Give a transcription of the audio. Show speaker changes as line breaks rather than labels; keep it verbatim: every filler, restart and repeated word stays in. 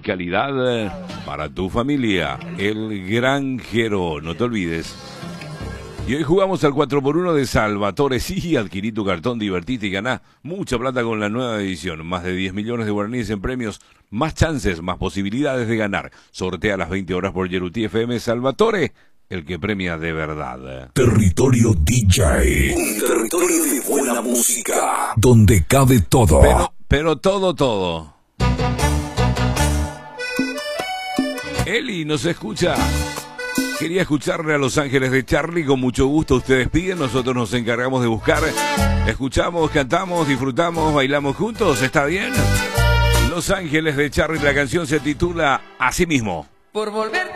calidad para tu familia. El Granjero, no te olvides. Y hoy jugamos al cuatro por uno de Salvatore. Sí, adquirí tu cartón, divertite y ganá mucha plata con la nueva edición. Más de diez millones de guaraníes en premios, más chances, más posibilidades de ganar. Sortea a las veinte horas por Yeruti F M. Salvatore, el que premia de verdad.
Territorio D J. Un territorio de buena música, donde cabe todo.
Pero, pero todo, todo. Eli nos escucha. Quería escucharle a Los Ángeles de Charlie, con mucho gusto ustedes piden, nosotros nos encargamos de buscar. Escuchamos, cantamos, disfrutamos, bailamos juntos, ¿está bien? Los Ángeles de Charlie, la canción se titula Así mismo.
Por volverte